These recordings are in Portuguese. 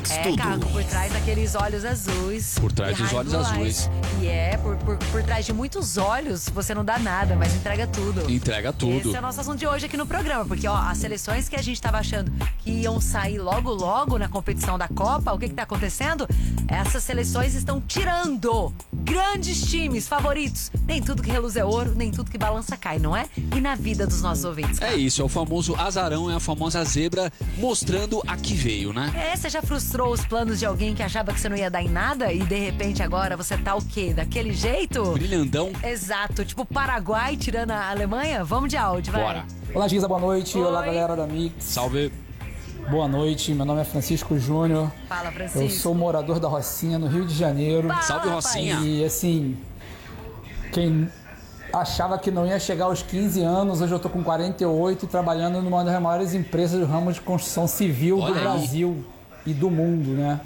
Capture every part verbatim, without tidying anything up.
Mix é, tudo. Caco, por trás daqueles olhos azuis. Por trás dos Behind olhos blue azuis. eyes. E é, por, por, por trás de muitos olhos, você não dá nada, mas entrega tudo. Entrega tudo. Esse é o nosso assunto de hoje aqui no programa, porque ó, as seleções que a gente tava achando que iam sair logo logo na competição da Copa, o que que tá acontecendo? Essas seleções estão tirando grandes times favoritos. Nem tudo que reluz é ouro, nem tudo que balança cai, não é? E na vida dos nossos ouvintes. É isso, é o famoso azarão, é a famosa zebra mostrando a que veio, né? É, você já frustrou os planos de alguém que achava que você não ia dar em nada e de repente agora você tá o quê? Daquele jeito? Brilhandão. Exato, tipo Paraguai tirando a Alemanha? Vamos de áudio, vai. Bora. Olá, Giza, boa noite. Oi. Olá, galera da Mix. Salve. Boa noite, meu nome é Francisco Júnior. Fala, Francisco. Eu sou morador da Rocinha, no Rio de Janeiro. Fala, Salve, Rocinha. rapaz. E assim, quem achava que não ia chegar aos quinze anos, hoje eu tô com quarenta e oito e trabalhando numa das maiores empresas do ramo de construção civil Olha do aí. Brasil e do mundo, né?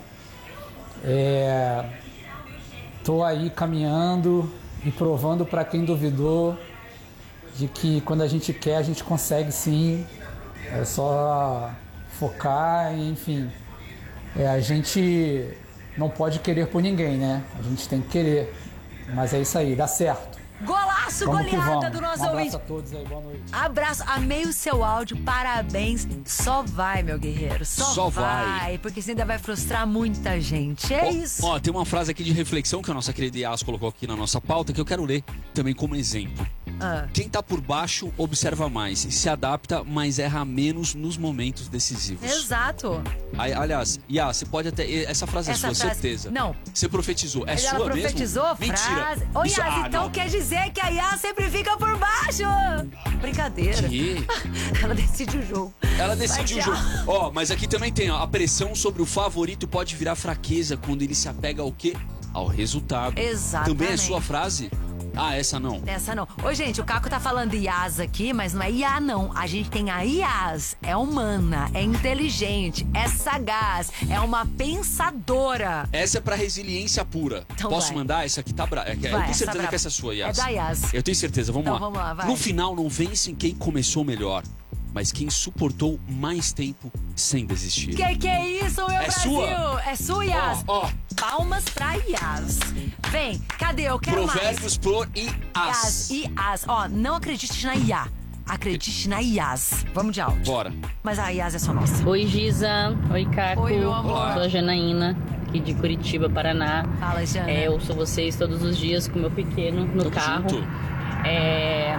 É... Tô aí caminhando e provando para quem duvidou de que quando a gente quer, a gente consegue sim. É só focar e, enfim, é, a gente não pode querer por ninguém, né? A gente tem que querer, mas é isso aí, dá certo. Golaço, Vamos que goleada vamos. do nosso Um abraço ouvinte. a todos aí, boa noite. Abraço, amei o seu áudio, parabéns. Só vai, meu guerreiro, só, Só vai. porque você ainda vai frustrar muita gente. É Ó, isso. Ó, tem uma frase aqui de reflexão que a nossa querida Yas colocou aqui na nossa pauta que eu quero ler também como exemplo. Ah. Quem tá por baixo observa mais e se adapta, mas erra menos nos momentos decisivos. Exato. Aí, aliás, Yas, você pode até... Essa frase é Essa sua, frase- certeza. Não. Você profetizou. É Ela sua profetizou a mesmo? frase. Mentira. Ô, Isso- Yas, ah, então não. quer dizer que a Yas sempre fica por baixo. Brincadeira. Que? Ela decide o jogo. Ela decidiu o Vai, jogo. tchau. Ó, mas aqui também tem, ó, a pressão sobre o favorito pode virar fraqueza quando ele se apega ao quê? Ao resultado. Exatamente. Também é sua frase? Ah, essa não. Essa não. Ô, gente, o Caco tá falando Yas aqui, mas não é I A, não. A gente tem a Yas. É humana, é inteligente, é sagaz, é uma pensadora. Essa é pra resiliência pura. Então Posso vai. mandar? Essa aqui tá brava. Eu Vai, tenho essa certeza brava. que essa é sua, Yas. É da Yas. Eu tenho certeza, vamos Então, lá. vamos lá, vai. No final, não vence quem começou melhor, mas quem suportou mais tempo sem desistir. Que que é isso, meu É Brasil? sua. É sua, Yas. Ó, ó. Palmas pra Yas. Vem, cadê? Eu quero Provérbios por e mais. as. Yas, Yas. Ó, não acredite na I A. Acredite na Yas. Vamos de áudio. Bora. Mas a Yas é só nossa. Oi, Giza. Oi, Caco. Oi, meu amor. Sou a Janaína, aqui de Curitiba, Paraná. Fala, Jana. É, eu ouço vocês todos os dias com meu pequeno no Tamo carro. junto. É,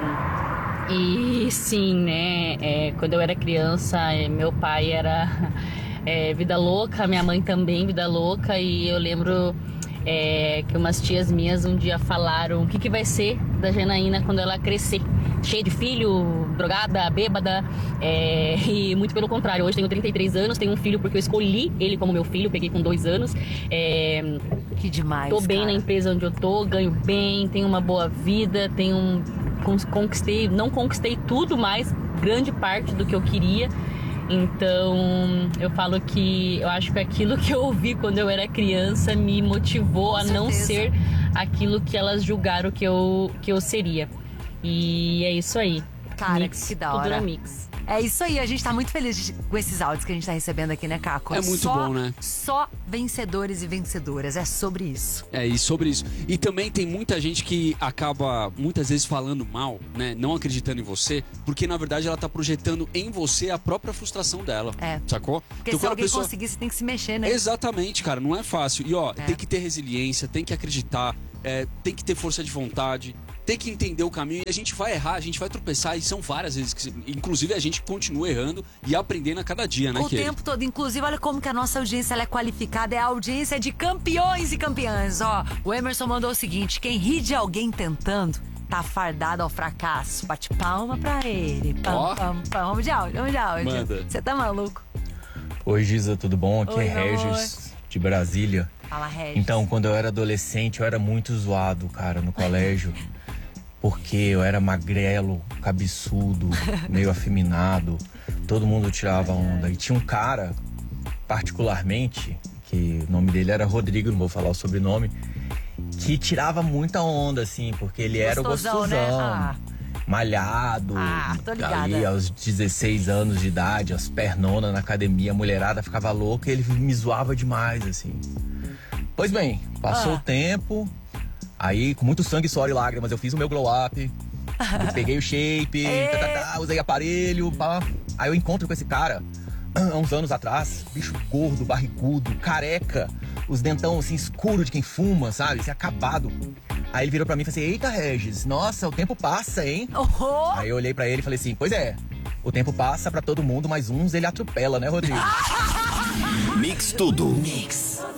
e sim, né? é, quando eu era criança, é, meu pai era é, vida louca, minha mãe também vida louca. E eu lembro é, que umas tias minhas um dia falaram: o que, que vai ser da Janaína quando ela crescer? Cheia de filho, drogada, bêbada, é, e muito pelo contrário. Hoje tenho trinta e três anos, tenho um filho porque eu escolhi ele como meu filho, peguei com dois anos. É, Que demais, tô bem cara. na empresa onde eu tô, ganho bem, tenho uma boa vida, tenho um, con- conquistei, não conquistei tudo, mas grande parte do que eu queria. Então, eu falo que eu acho que aquilo que eu ouvi quando eu era criança me motivou Com a não certeza. ser aquilo que elas julgaram que eu, que eu seria. E é isso aí. Cara, Mix, que da tudo hora. no Mix. É isso aí, a gente tá muito feliz de- com esses áudios que a gente tá recebendo aqui, né, Caco? É muito Só- bom, né? Só vencedores e vencedoras, é sobre isso. É, e sobre isso. E também tem muita gente que acaba muitas vezes falando mal, né? Não acreditando em você, porque na verdade ela tá projetando em você a própria frustração dela. É. Sacou? Porque Então, se quando a alguém pessoa- conseguir, você tem que se mexer, né? Exatamente, cara, não é fácil. E ó, É. tem que ter resiliência, tem que acreditar, é, tem que ter força de vontade, tem que entender o caminho. E a gente vai errar, a gente vai tropeçar, e são várias vezes que, inclusive, a gente continua errando e aprendendo a cada dia, né, O querido? tempo todo. Inclusive, olha como que a nossa audiência ela é qualificada. É a audiência de campeões e campeãs. Ó, o Emerson mandou o seguinte: quem ri de alguém tentando tá fardado ao fracasso. Bate palma pra ele. Pam, Ó. pam, pam. Vamos de áudio, vamos de áudio. Manda. Você tá maluco? Oi, Giza, tudo bom? Aqui Oi, é meu Regis, de Brasília. Fala, Regis. Então, quando eu era adolescente, eu era muito zoado, cara, no colégio. Porque eu era magrelo, cabeçudo, meio afeminado. Todo mundo tirava onda. E tinha um cara, particularmente, que o nome dele era Rodrigo, não vou falar o sobrenome, que tirava muita onda, assim, porque ele era o Gostosão, gostosão. né? Ah. malhado. Ah, tô ligada. Aí, aos dezesseis anos de idade, as pernonas na academia, a mulherada ficava louca e ele me zoava demais, assim. Pois bem, passou Ah. o tempo, aí com muito sangue, suor e lágrimas, eu fiz o meu glow up, eu peguei o shape, tá, tá, tá, usei aparelho, pá. Aí eu encontro com esse cara, há uns anos atrás, bicho gordo, barrigudo, careca, os dentão assim escuro de quem fuma, sabe? Assim, acabado. Aí ele virou pra mim e falou assim, eita Regis, nossa, o tempo passa, hein? Oh! Aí eu olhei pra ele e falei assim, pois é, o tempo passa pra todo mundo, mas uns ele atropela, né, Rodrigo? Mix Tudo. Mix.